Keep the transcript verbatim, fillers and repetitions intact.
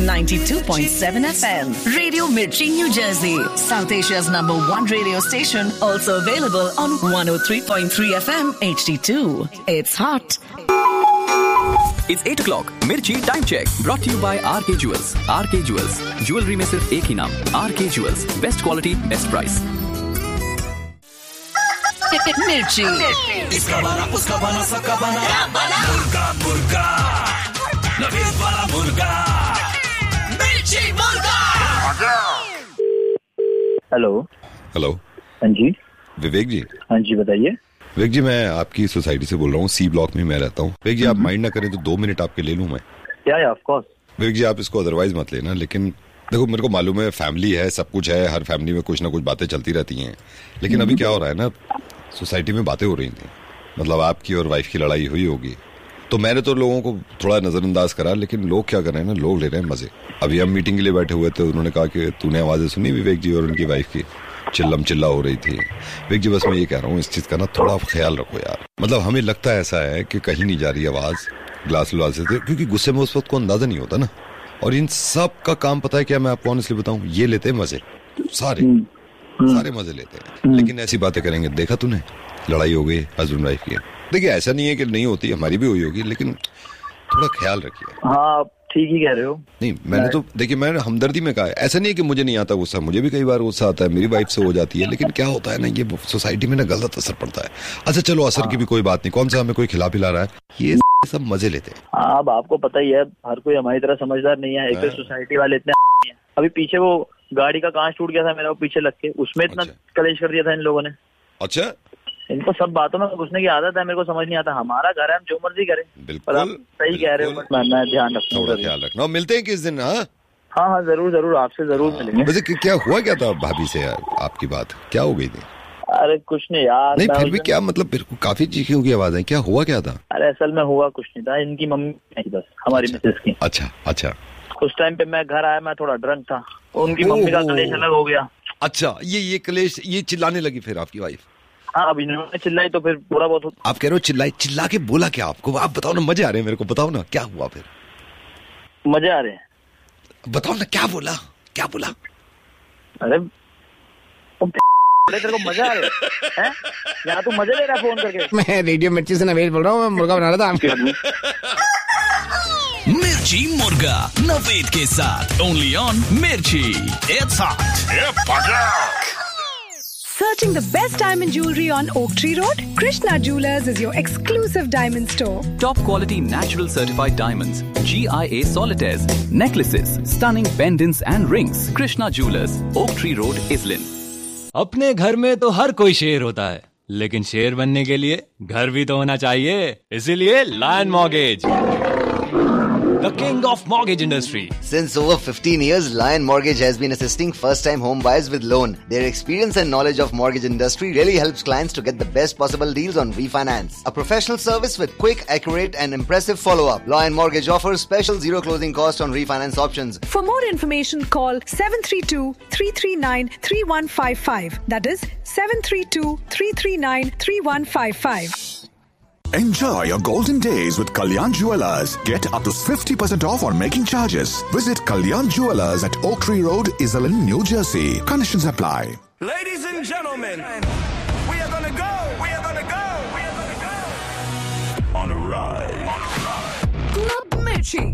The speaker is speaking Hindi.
ninety-two point seven F M. Radio Mirchi, New Jersey. South Asia's number one radio station. Also available on one oh three point three F M H D two. It's hot. It's eight o'clock. Mirchi time check. Brought to you by R K Jewels. R K Jewels. Jewelry में सिर्फ एक ही नाम. R K Jewels. Best quality, best price. Mirchi. इसका बना, उसका बना, सबका बना. मुर्गा, मुर्गा. नवीन वाला मुर्गा. मिर्ची मुर्गा. हेलो. हेलो. हाँ जी. विवेक जी. हाँ जी बताइए. विवेक जी, मैं आपकी सोसाइटी से बोल रहा हूँ. सी ब्लॉक में मैं रहता हूँ. विवेक जी, आप माइंड ना करें तो दो मिनट आपके ले लूँ मैं. या या ऑफ कोर्स. विवेक जी, आप इसको अदरवाइज मत लेना, लेकिन देखो मेरे को मालूम है फैमिली है, सब कुछ है, हर फैमिली में कुछ ना कुछ बातें चलती रहती हैं. लेकिन अभी क्या हो रहा है ना, सोसाइटी में बातें हो रही थी, मतलब आपकी और वाइफ की लड़ाई हुई होगी. तो मैंने तो लोगों को थोड़ा नजरअंदाज करा, लेकिन लोग क्या कर रहे हैं ना, लोग ले रहे हैं मजे. अभी हम मीटिंग के लिए बैठे हुए थे, उन्होंने कहा कि तूने आवाजें सुनी विवेक जी और उनकी वाइफ की चिल्लम चिल्ला हो रही थी. विवेक जी, बस मैं ये कह रहा हूँ, इस चीज का ना थोड़ा ख्याल रखो यार. मतलब हमें लगता है ऐसा है कि कहीं नहीं जा रही आवाज ग्लास व्लास से, क्योंकि गुस्से में उस वक्त को अंदाजा नहीं होता ना. और इन सब का काम पता है क्या, मैं आपको ऑनेस्टली बताऊं, ये लेते हैं मजे, सारे सारे मजे लेते हैं. लेकिन ऐसी बातें करेंगे, देखा तूने लड़ाई हो गई हस्बैंड वाइफ की. देखिए ऐसा नहीं है कि नहीं होती, हमारी भी हुई होगी, लेकिन थोड़ा ख्याल रखिए. हाँ ठीक ही कह रहे हो. नहीं मैंने तो देखिए, मैंने हमदर्दी में कहा है. ऐसा नहीं है कि मुझे नहीं आता गुस्सा, मुझे भी कई बार गुस्सा आता है, मेरी वाइफ से हो जाती है. लेकिन क्या होता है ना, ये सोसाइटी में ना गलत असर पड़ता है. अच्छा चलो, असर की भी कोई बात नहीं, कौन सा हमें कोई खिला पिला रहा है, ये सब मजे लेते हैं. हाँ अब आपको पता ही है, हर कोई हमारी तरह समझदार नहीं है. एक तो सोसाइटी वाले इतने हैं. अभी पीछे वो गाड़ी का कांच टूट गया था मेरा, वो पीछे लग के, उसमें इतना कलेश कर दिया था इन लोगों ने. अच्छा. इनको सब बातों में घुसने की आदत है, मेरे को समझ नहीं आता. हमारा घर है, हम जो मर्जी करें. बिल्कुल आप सही कह रहे हो, बट मैं ध्यान रखूंगा. ख्याल रखना. मिलते हैं किस दिन. हाँ हाँ हाँ जरूर जरूर, आपसे जरूर मिलेंगे. वैसे क्या हुआ क्या था भाभी से यार, आपकी बात क्या हो गई थी? अरे कुछ नहीं यार. नहीं फिर भी क्या मतलब, फिर काफी चीखों की आवाज है, क्या हुआ क्या था? अरे असल में हुआ कुछ नहीं था, इनकी मम्मी नहीं, बस हमारी मिसेस की. अच्छा अच्छा. उस टाइम पे मैं घर आया, मैं थोड़ा ड्रंक था, उनकी मम्मी का कलेश अलग हो गया. अच्छा, ये ये कलेश, ये चिल्लाने लगी फिर आपकी वाइफ? हाँ अब इन्होंने चिल्लाई तो फिर पूरा बहुत. आप कह रहे हो चिल्लाई, चिल्ला के बोला क्या आपको? आप बताओ ना, मजे आ रहे हैं मेरे को, बताओ ना क्या हुआ फिर. मजे आ रहे हैं, बताओ ना क्या बोला, क्या बोला? अरे तेरे को मजा आ रहा है यहाँ, तू मजे ले रहा है फोन करके. मैं रेडियो मिर्ची से नवेद बोल रहा हूँ, मैं मुर्गा बना रहा था. मिर्ची मुर्गा नवेद के साथ, ओनली ऑन मिर्ची. It's hot. Searching the best diamond jewelry on Oak Tree Road? Krishna Jewelers is your exclusive diamond store. Top quality natural certified diamonds, G I A solitaires, necklaces, stunning pendants and rings. Krishna Jewelers, Oak Tree Road, Islin. अपने घर में तो हर कोई शेर होता है, लेकिन शेर बनने के लिए घर भी तो होना चाहिए. इसीलिए lion mortgage, the king of mortgage industry. Since over fifteen years, Lion Mortgage has been assisting first-time home buyers with loan. Their experience and knowledge of mortgage industry really helps clients to get the best possible deals on refinance. A professional service with quick, accurate and impressive follow-up. Lion Mortgage offers special zero closing cost on refinance options. For more information, call seven three two, three three nine, three one five five. That is seven three two, three three nine, three one five five. Enjoy your golden days with Kalyan Jewelers. Get up to fifty percent off on making charges. Visit Kalyan Jewelers at Oak Tree Road, Islin, New Jersey. Conditions apply. Ladies and gentlemen, we are gonna go, we are gonna go, we are gonna go on a ride. Club Mirchi